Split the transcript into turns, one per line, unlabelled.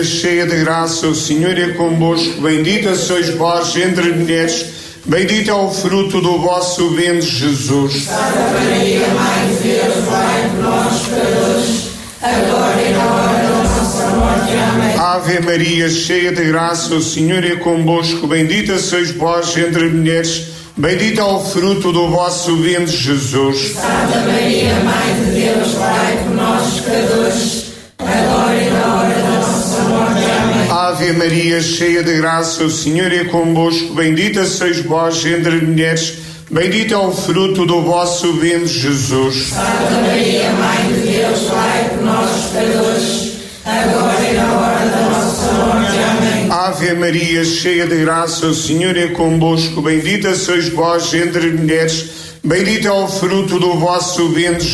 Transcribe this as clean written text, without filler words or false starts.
Cheia de graça, o Senhor é convosco, bendita sois vós entre as mulheres, bendito é o fruto do vosso ventre, Jesus.
Santa Maria, Mãe de Deus, rogai por nós, pecadores, agora e na hora da nossa morte. Amém.
Ave Maria, cheia de graça, o Senhor é convosco, bendita sois vós entre as mulheres, bendito é o fruto do vosso ventre, Jesus.
Santa Maria, Mãe de Deus, rogai por nós, pecadores, agora e na hora da nossa morte. Amém.
Ave Maria, cheia de graça, o Senhor é convosco, bendita sois vós entre as mulheres, bendito é o fruto do vosso ventre, Jesus.
Santa Maria, Mãe de Deus, rogai por nós, pecadores, agora e na hora da nossa morte. Amém.
Ave Maria, cheia de graça, o Senhor é convosco, bendita sois vós entre as mulheres, bendito é o fruto do vosso ventre,